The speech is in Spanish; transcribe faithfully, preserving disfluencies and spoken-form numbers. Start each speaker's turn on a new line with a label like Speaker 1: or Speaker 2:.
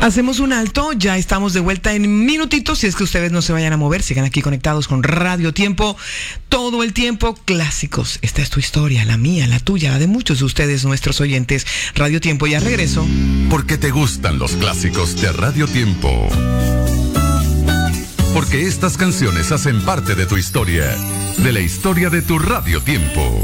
Speaker 1: Hacemos un alto, ya estamos de vuelta en minutitos. Si es que ustedes no se vayan a mover, sigan aquí conectados con Radio Tiempo. Todo el tiempo, clásicos. Esta es tu historia, la mía, la tuya, la de muchos de ustedes, nuestros oyentes. Radio Tiempo, ya regreso.
Speaker 2: Porque te gustan los clásicos de Radio Tiempo. Porque estas canciones hacen parte de tu historia, de la historia de tu Radio Tiempo.